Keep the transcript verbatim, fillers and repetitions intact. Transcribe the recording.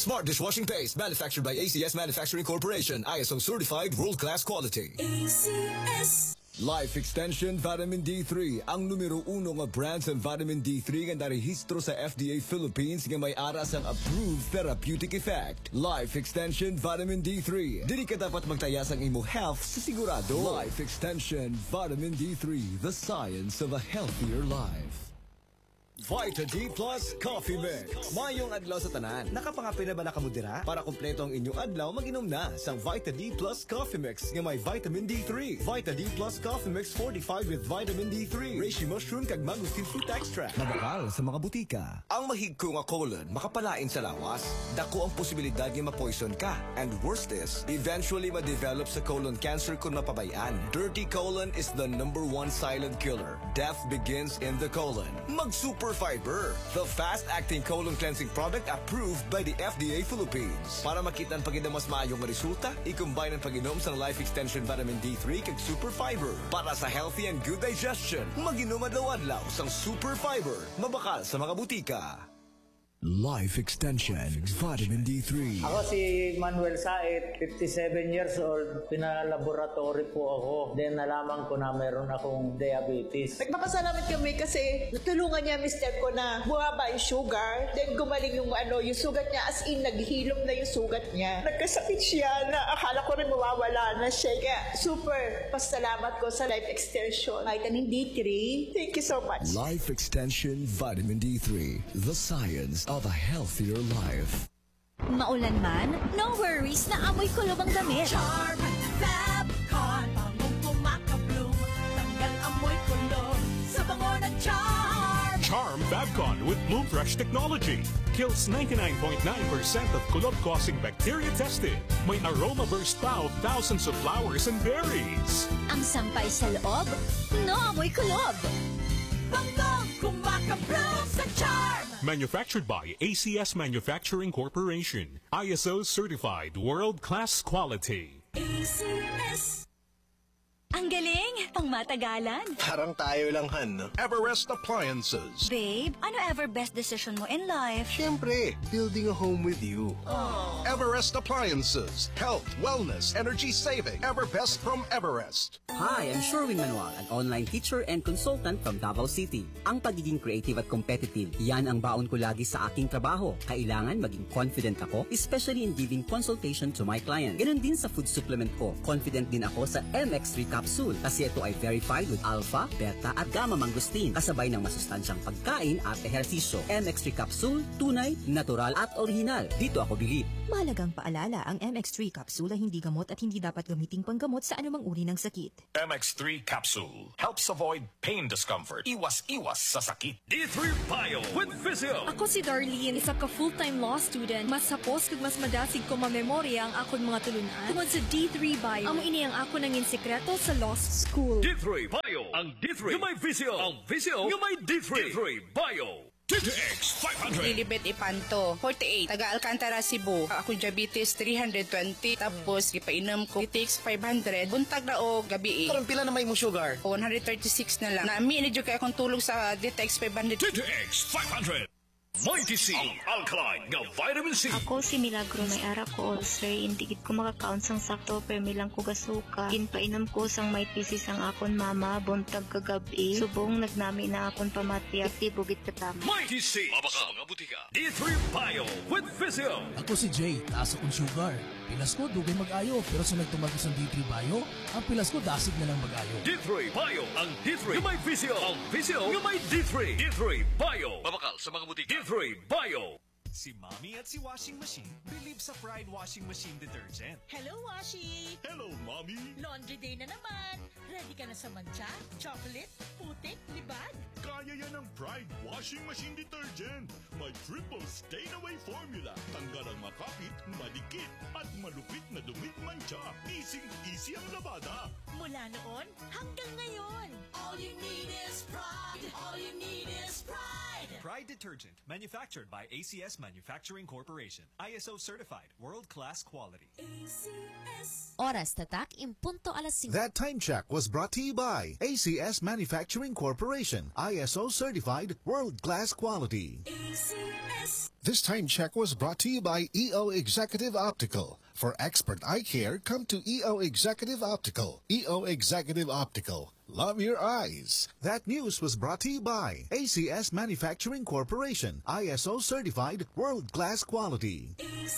Smart dishwashing paste manufactured by A C S Manufacturing Corporation. I S O certified world-class quality. A C S. Life Extension Vitamin D three, ang numero uno nga brand sa vitamin D three nga narehistro sa F D A Philippines nga may aras ang approved therapeutic effect. Life Extension Vitamin D three. Dili ka dapat magtayas ang imo health sa sigurado. Life Extension Vitamin D three, the science of a healthier life. Vita D Plus Coffee Mix. Mayong adlaw sa tanan. Nakapangapin na ba nakamudira? Para kumpleto ang inyong adlaw, mag-inom na sa Vita D Plus Coffee Mix nga may vitamin D three. Vita D Plus Coffee Mix fortified with vitamin D three. Reishi mushroom kag mangosteen fruit extract. Mabakal sa mga butika. Ang mahigko nga colon makapalain sa lawas. Dako ang posibilidad nga ma-poison ka. And worst is, eventually ma-develop sa colon cancer kung mapabayaan. Dirty colon is the number one silent killer. Death begins in the colon. Mag-super Fiber, the fast-acting colon cleansing product approved by the F D A Philippines. Para makita ang pag-inom mas maayong resulta, i-combine ang pag-inom sa Life Extension Vitamin D three kag Super Fiber. Para sa healthy and good digestion, mag-inom adlaw-adlaw sang Super Fiber. Mabakal sa mga butika. Life Extension Vitamin D three. Ako si Manuel Said, fifty-seven years old. Pinalaboratory po ako. Then nalaman ko na meron akong diabetes. Nagpapasalamat kami kasi natulungan niya mister ko na bumaba yung sugar. Then gumaling yung ano, yung sugat niya, as in naghihilom na yung sugat niya. Nagkasakit siya na akala ko rin mawawala na siya. Kaya super pasalamat ko sa Life Extension Vitamin D three. Thank you so much. Life Extension Vitamin D three, the science of a healthier life. Maulan man, no worries na amoy kulob ang damit. Charm Fabcon, bangong kumakabloom, tanggal amoy kulob sa bango ng Charm. Charm Fabcon with Bloom Fresh technology kills ninety-nine point nine percent of kulob-causing bacteria tested. May aroma burst pa of thousands of flowers and berries. Ang sampay sa loob, no amoy kulob. Bangong kumakabloom sa Charm. Manufactured by A C S Manufacturing Corporation. I S O certified world-class quality. A C S. Ang galing, pang matagalan. Parang tayo lang, Han, no? Everest Appliances. Babe, ano ever best decision mo in life? Siyempre, building a home with you. Aww. Everest Appliances. Health, wellness, energy saving. Ever best from Everest. Hi, I'm Sherwin Manuel, an online teacher and consultant from Davao City. Ang pagiging creative at competitive, yan ang baon ko lagi sa aking trabaho. Kailangan maging confident ako, especially in giving consultation to my client. Ganon din sa food supplement ko. Confident din ako sa M X three Capsule kasi ito ay verified with alpha, beta at gamma mangosteen kasabay ng masustansyang pagkain at ehersisyo. M X three Capsule, tunay, natural at original. Dito ako bilib. Mahalagang paalala, ang M X three Capsule ay hindi gamot at hindi dapat gamiting panggamot sa anumang uri ng sakit. M X three Capsule helps avoid pain discomfort. Iwas-iwas sa sakit. D three Bio with Physio. Ako si Darlene, isa ka full-time law student. Mas sapos kag mas madasig ko mamemorya ang akon mga tulunan. Tungod sa D three Bio, amo ini ang ako nangin sekreto sa law school. D three Bio. Ang D three yung may Physio. Ang Physio yung may D three. D three Bio. T T X five hundred. Lilibet Ipanto, forty-eight. Taga Alcantara, Cebu. Ako diabetes three hundred twenty. Tapos ipainom ko T T X five hundred. Buntag na o gabi. Karang pila na may mo sugar? one thirty-six na lang. Nami inidyo kay akong tulog sa T T X five hundred. T T X five hundred. Mighty C, ang alkaline nga vitamin C. Ako si Milagro, may ara ko ulcer. Indigit ko makakaon sang sakto per milang ko gasuka. Ginpainom ko sang Mighty C sang akon mama, buntag kagabi. Subong nagnami na akon pamatya, ti bugit katama. Mighty C, mabaka mga butika. D three Bio with Physio. Ako si Jay, taas akong sugar. Pilas ko, dugay mag-ayo. Pero sa nagtumagos ng D three Bio, ang pilas ko dasig na lang mag-ayo. D three Bio, ang D three yung may Physio. Ang Physio yung may D three. D three Bio. Mabakal sa mga butika. D three Bio. Si Mommy at si Washing Machine believe sa Pride Washing Machine Detergent. Hello, Washi! Hello, Mommy! Laundry day na naman! Ready ka na sa mancha, chocolate, putik, libag? Kaya yan ang Pride Washing Machine Detergent. May triple stain-away formula. Tanggal ang makapit, madikit, at malupit na dumit mancha. Easy-easy ang labada. Mula noon hanggang ngayon. All you need is pride. All you need is pride. Pride Detergent, manufactured by A C S Manufacturing Corporation. I S O certified, world-class quality. A C S. Oras tatak, impunto alas cinco. That time check was brought to you by A C S Manufacturing Corporation. I S O certified, world-class quality. A C S. This time check was brought to you by E O Executive Optical. For expert eye care, come to E O Executive Optical. E O Executive Optical. Love your eyes. That news was brought to you by A C S Manufacturing Corporation. I S O certified, world-class quality.